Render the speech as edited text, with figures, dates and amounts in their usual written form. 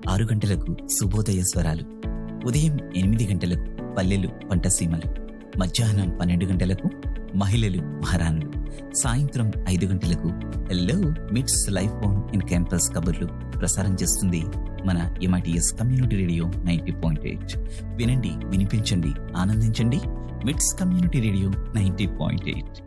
6 గంటలకు శుభోదయ స్వరాలు, ఉదయం 8 గంటలకు పల్లెలు పంటసీమలు, మధ్యాహ్నం 12 గంటలకు మహిళలు మహారాణులు, సాయంత్రం 5 గంటలకు హెల్లో మిట్స్ లైఫ్ ఆన్ ఇన్ క్యాంపస్ కబుర్లు ప్రసారం చేస్తుంది మన MITS కమ్యూనిటీ రేడియో 90.8. వినండి, వినిపించండి, ఆనందించండి. మిట్స్ కమ్యూనిటీ రేడియో 90.8.